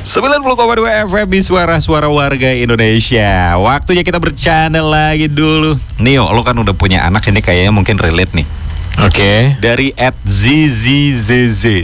90,2 FM di suara-suara warga Indonesia. Waktunya kita bercanda lagi dulu. Nio, lo kan udah punya anak, ini kayaknya mungkin relate nih. Oke. Dari @zzz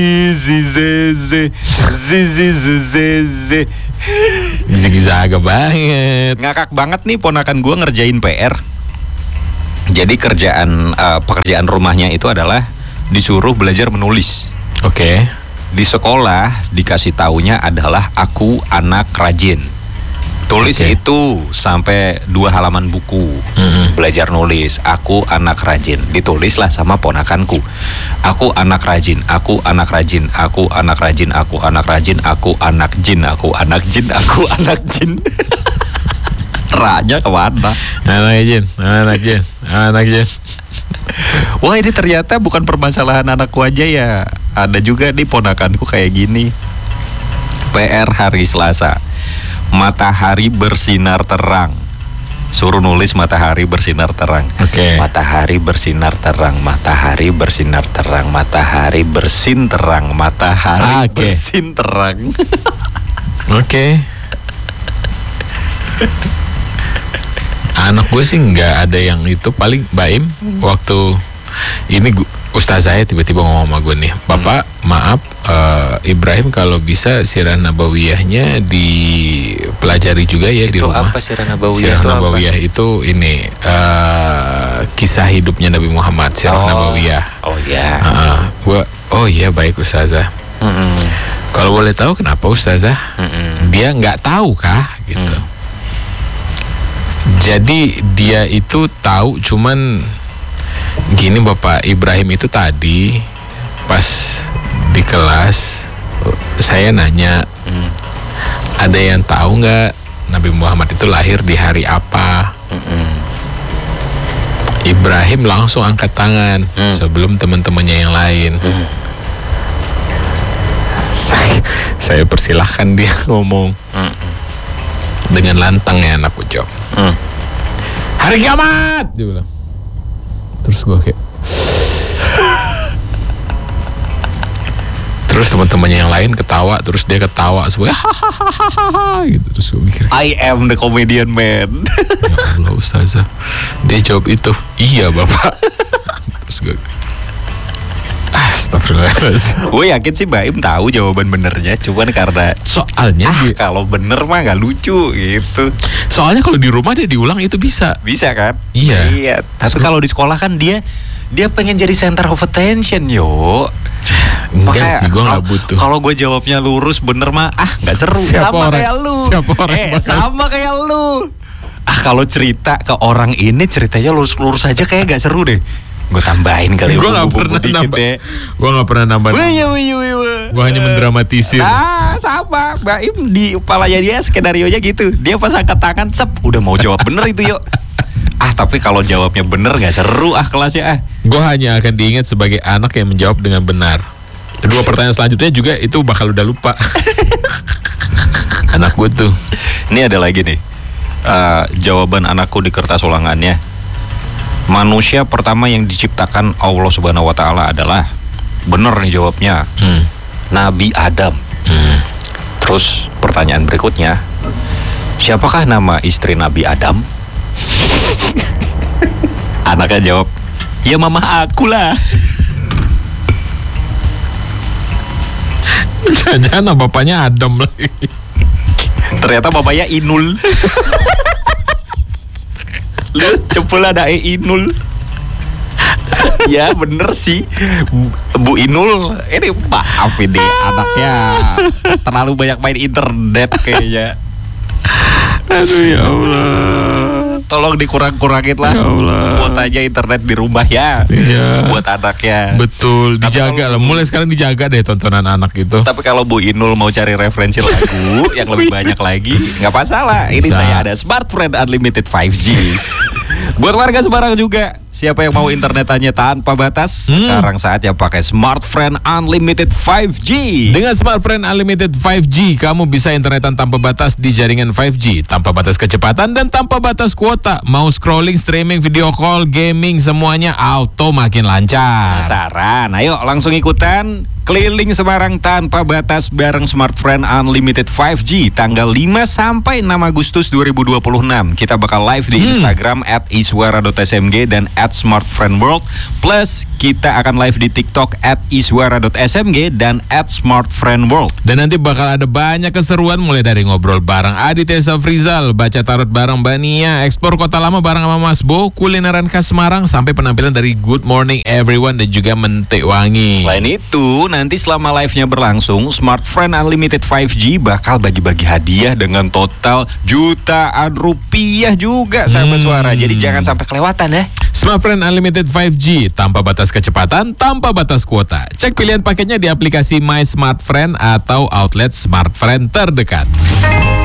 Zigzaga banget. ngakak banget nih ponakan gue ngerjain PR. Jadi pekerjaan rumahnya itu adalah disuruh belajar menulis. Oke. Di sekolah dikasih taunya adalah aku anak rajin. Tulis Oke. itu sampai 2 halaman buku. Belajar nulis, aku anak rajin. Ditulislah sama ponakanku. Aku anak rajin, aku anak rajin, aku anak rajin, aku anak rajin, aku anak jin, aku anak jin, aku anak jin. Ra-nya kemana? Anak Jin. Wah, ini ternyata bukan permasalahan anakku aja ya. Ada juga nih ponakanku kayak gini. PR hari Selasa. Matahari bersinar terang. Suruh nulis matahari bersinar terang. Oke. Matahari bersinar terang, matahari bersinar terang, matahari bersin terang, matahari Oke. bersin terang. Oke. Anak gue sih nggak ada yang itu. Paling Baim waktu ini ustazah saya tiba-tiba ngomong sama gue nih, Bapak maaf, Ibrahim kalau bisa sirah nabawiyahnya dipelajari juga ya di Itu rumah. apa sirah nabawiyah Sirah itu apa? nabawiyah itu ini kisah hidupnya Nabi Muhammad, sirah nabawiyah. Oh ya. Gue oh iya baik ustazah. Kalau boleh tahu kenapa ustazah? Dia nggak tahu kah gitu. Jadi dia itu tahu cuman gini, Bapak Ibrahim itu tadi pas di kelas saya nanya, ada yang tahu nggak Nabi Muhammad itu lahir di hari apa? Ibrahim langsung angkat tangan sebelum teman-temannya yang lain. Saya persilahkan dia ngomong dengan lantang ya, anak jawab. Hari kiamat, dia bilang. Terus gue kayak terus teman-temannya yang lain ketawa, terus dia ketawa semua gitu. Terus gue mikir, I am the comedian man. ya Allah ustazah, dia jawab itu, iya Bapak. Terus gue astagfirullahaladzim. Gue yakin sih Baim tahu jawaban benernya, cuman karena Soalnya kalau bener mah nggak lucu gitu. soalnya kalau di rumah dia diulang itu bisa. Bisa kan? Iya. Tapi kalau di sekolah kan dia pengen jadi center of attention, yo. Enggak sih, gue nggak butuh. Kalau gue jawabnya lurus bener mah nggak seru. Siapa Sama orang- kayak lu. siapa orang bakal- Sama kayak lu. Kalau cerita ke orang ini ceritanya lurus-lurus aja kayak nggak seru deh. Gue tambahin kali. Gue nggak bumbu-bumbu pernah dikit nambah. deh. Gue nggak pernah nambah. Wih. Gue hanya mendramatisir. Sama Baim di kepalanya dia skenarionya gitu. Dia pas angkat tangan, udah mau jawab bener itu yuk. Tapi kalau jawabnya bener nggak seru kelasnya Gue hanya akan diingat sebagai anak yang menjawab dengan benar. 2 pertanyaan selanjutnya juga itu bakal udah lupa. Anak gue tuh. Ini ada lagi nih. Jawaban anakku di kertas ulangannya. Manusia pertama yang diciptakan Allah Subhanahu wa taala adalah, bener nih jawabnya, Nabi Adam. Terus pertanyaan berikutnya, siapakah nama istri Nabi Adam? Anaknya jawab, ya mama aku lah. Jangan bapaknya Adam lagi. Ternyata bapaknya Inul. Lu cepul ada Inul. Ya bener sih Bu Inul. Ini maaf ini anaknya terlalu banyak main internet kayaknya. Aduh ya Allah. Tolong dikurang-kurangin lah Ya Allah. kuotanya internet di rumah ya. Iya. Buat anaknya. Betul, Tapi dijaga lah. Mulai sekarang dijaga deh tontonan anak itu. Tapi kalau Bu Inul mau cari referensi lagu yang lebih banyak lagi, nggak masalah. Ini Bisa. saya ada Smartfriend Unlimited 5G. Buat warga Semarang juga, siapa yang mau internetannya tanpa batas, sekarang saatnya pakai Smartfriend Unlimited 5G. Dengan Smartfriend Unlimited 5G, kamu bisa internetan tanpa batas di jaringan 5G, tanpa batas kecepatan dan tanpa batas kuota. Mau scrolling, streaming, video call, gaming, semuanya auto makin lancar. Saran, ayo langsung ikutan Keliling Semarang tanpa batas bareng Smart Friend Unlimited 5G tanggal 5 sampai 6 Agustus 2026. Kita bakal live di Instagram @iswara.smg dan @smartfriendworld. Plus kita akan live di TikTok @iswara.smg dan @smartfriendworld. Dan nanti bakal ada banyak keseruan mulai dari ngobrol bareng Aditya Safrizal, baca tarot bareng Bania, eksplor kota lama bareng sama Mas Bo, kulineran khas Semarang, sampai penampilan dari Good Morning Everyone dan juga Mentik Wangi. Selain itu, nanti selama live-nya berlangsung, Smart Friend Unlimited 5G bakal bagi-bagi hadiah dengan total jutaan rupiah juga, sahabat Suara. Jadi jangan sampai kelewatan ya. Smart Friend Unlimited 5G, tanpa batas kecepatan, tanpa batas kuota. Cek pilihan paketnya di aplikasi My Smart Friend atau outlet Smart Friend terdekat.